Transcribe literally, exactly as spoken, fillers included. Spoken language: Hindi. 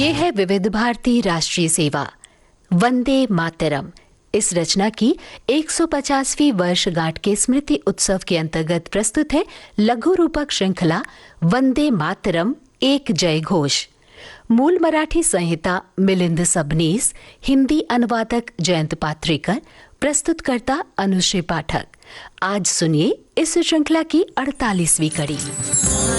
ये है विविध भारती राष्ट्रीय सेवा वंदे मातरम। इस रचना की एक सौ पचासवीं वर्षगांठ के स्मृति उत्सव के अंतर्गत प्रस्तुत है लघु रूपक श्रृंखला वंदे मातरम एक जय घोष। मूल मराठी संहिता मिलिंद सबनीस, हिंदी अनुवादक जयंत पात्रेकर, प्रस्तुतकर्ता अनुश्री पाठक। आज सुनिए इस श्रृंखला की अड़तालीसवीं कड़ी।